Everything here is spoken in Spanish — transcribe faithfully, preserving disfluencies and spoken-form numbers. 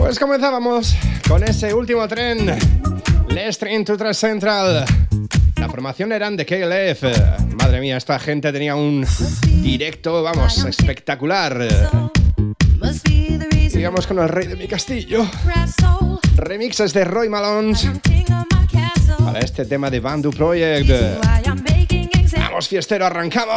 Pues comenzábamos con ese último tren, Let's Train to Trash Central. La formación eran de K L F. Madre mía, esta gente tenía un directo, vamos, espectacular. Sigamos con el rey de mi castillo. Remixes de Roy Malone para este tema de Bandu Project. Vamos, fiestero, arrancamos.